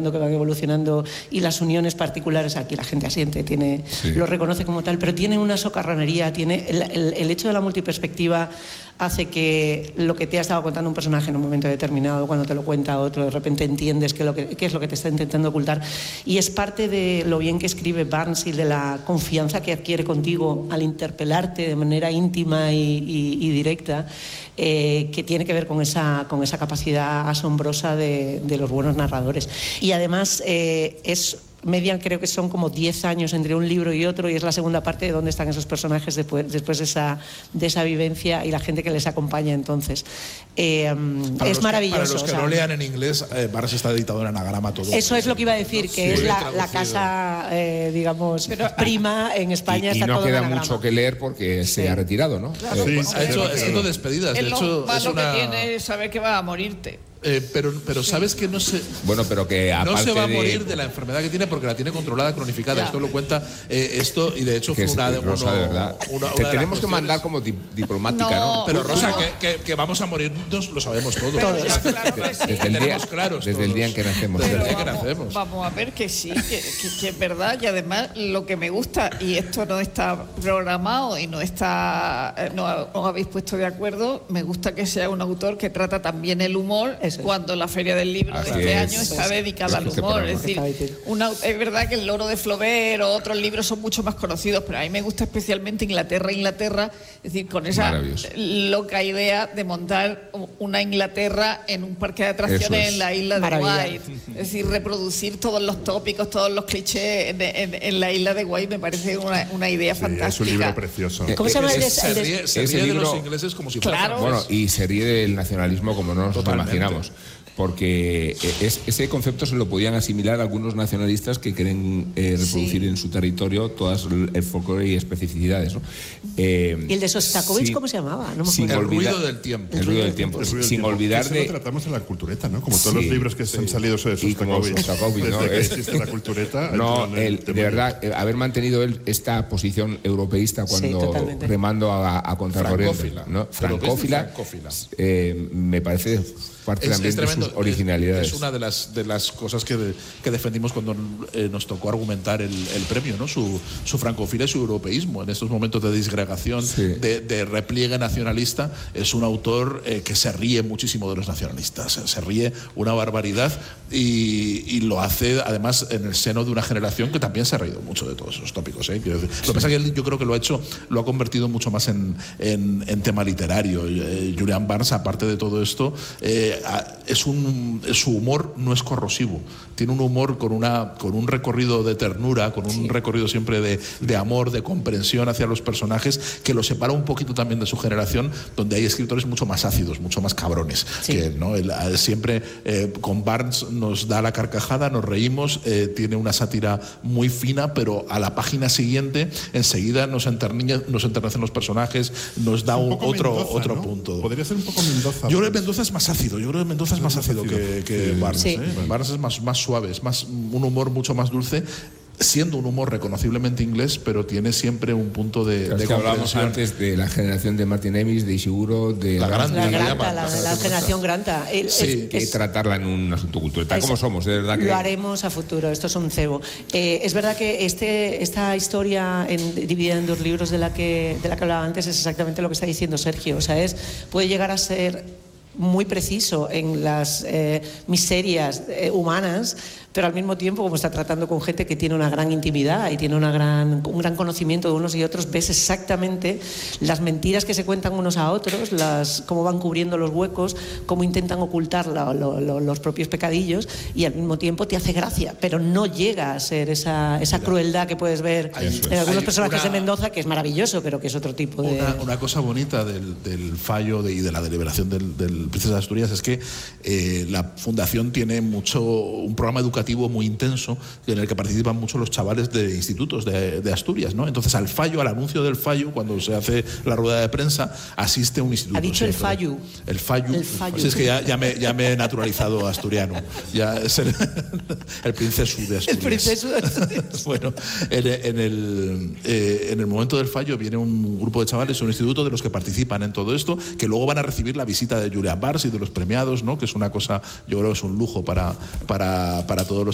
cambiando, que van evolucionando, y las uniones particulares, aquí la gente asiente, lo reconoce como tal, pero tiene una socarronería, tiene el hecho de la multiperspectiva hace que lo que te ha estado contando un personaje en un momento determinado, cuando te lo cuenta otro, de repente entiendes qué es lo que te está intentando ocultar, y es parte de lo bien que escribe Barnes y de la confianza que adquiere contigo al interpelarte de manera íntima y directa, que tiene que ver con esa capacidad asombrosa de los buenos narradores. Y además median, creo que son como 10 años entre un libro y otro, y es la segunda parte de dónde están esos personajes después de esa vivencia y la gente que les acompaña entonces. Es maravilloso. Para los que no lean en inglés, Barnes está editado en anagrama todo. Eso es lo que iba a decir, que es la casa, digamos, prima en España. Y no queda mucho que leer porque se ha retirado, ¿no? Claro, ha hecho despedidas. De hecho, lo malo que tiene es saber que vas a morirte. Pero sabes que no se no se va a morir de la enfermedad que tiene porque la tiene controlada, cronificada. Esto lo cuenta esto, y de hecho fue Rosa, de verdad. Te tenemos que mandar como diplomática, ¿no? Pero Rosa, que vamos a morirnos lo sabemos todos. Desde el día en que nacemos. Vamos a ver que sí, que es verdad. Y además lo que me gusta, y esto no está programado y no os habéis puesto de acuerdo, me gusta que sea un autor que trata también el humor, cuando la Feria del Libro de este año está dedicada al humor. Es decir, es verdad que El Loro de Flaubert o otros libros son mucho más conocidos, pero a mí me gusta especialmente Inglaterra, es decir, con esa loca idea de montar una Inglaterra en un parque de atracciones en la isla de White. Es decir, reproducir todos los tópicos, todos los clichés en la isla de White me parece una idea fantástica. Es un libro precioso. ¿Cómo se llama se ríe de los ingleses como si fueran. Bueno, y se ríe del nacionalismo como no nos lo imaginamos. Porque ese concepto se lo podían asimilar algunos nacionalistas que quieren reproducir en su territorio todas el folclore y especificidades, ¿no? ¿Y el de Sostakovich cómo se llamaba? No me el ruido del tiempo. El ruido del tiempo. Sin olvidar de... Eso lo tratamos en la cultureta, ¿no? Como todos los libros que han salido sobre Sostakovich, ¿no? Desde que existe la cultureta. No, de verdad, haber mantenido él esta posición europeísta cuando remando a contracorriente, ¿no? Francófila, me parece parte también de sus originalidades. Es una de las cosas que defendimos cuando nos tocó argumentar el premio, ¿no? Su francofilia y su europeísmo. En estos momentos de disgregación, de repliegue nacionalista, es un autor que se ríe muchísimo de los nacionalistas. Se ríe una barbaridad y lo hace además en el seno de una generación que también se ha reído mucho de todos esos tópicos. Lo que pasa es que él, yo creo que lo ha convertido mucho más en tema literario. Julian Barnes, aparte de todo esto, su humor no es corrosivo, tiene un humor con un recorrido de ternura, con un recorrido siempre de amor, de comprensión hacia los personajes, que lo separa un poquito también de su generación, donde hay escritores mucho más ácidos, mucho más cabrones que él, ¿no? Él siempre con Barnes nos da la carcajada, nos reímos, tiene una sátira muy fina, pero a la página siguiente enseguida nos enternecen los personajes, nos da otro punto. Podría ser un poco Mendoza. Yo creo que Mendoza es más ácido. Que Barnes. Barnes es más suave, es más un humor mucho más dulce, siendo un humor reconociblemente inglés, pero tiene siempre un punto de hablábamos antes de la generación de Martin Amis, de Ishiguro, de la generación Granta. Que tratarla en un asunto cultural, tal como somos, de verdad que... Lo haremos a futuro, esto es un cebo. Es verdad que esta historia dividida en 2 libros de la que hablaba antes es exactamente lo que está diciendo Sergio. O sea, puede llegar a ser muy preciso en las miserias humanas, pero al mismo tiempo, como está tratando con gente que tiene una gran intimidad y tiene un gran conocimiento de unos y otros, ves exactamente las mentiras que se cuentan unos a otros, cómo van cubriendo los huecos, cómo intentan ocultar los propios pecadillos, y al mismo tiempo te hace gracia, pero no llega a ser esa crueldad que puedes ver en algunos personajes de Mendoza, que es maravilloso, pero que es otro tipo de... Una cosa bonita del fallo y de la deliberación del Princesa de Asturias es que la Fundación tiene un programa educativo muy intenso en el que participan mucho los chavales de institutos de Asturias, ¿no? Entonces al anuncio del fallo, cuando se hace la rueda de prensa, asiste un instituto. Ha dicho siempre. El fallo. Sí, es que ya me he naturalizado asturiano. Ya es el princeso de Asturias. El princeso de Asturias. Bueno, en el momento del fallo viene un grupo de chavales, un instituto de los que participan en todo esto, que luego van a recibir la visita de Julian Barnes y de los premiados, ¿no? Que es una cosa, yo creo que es un lujo para todos los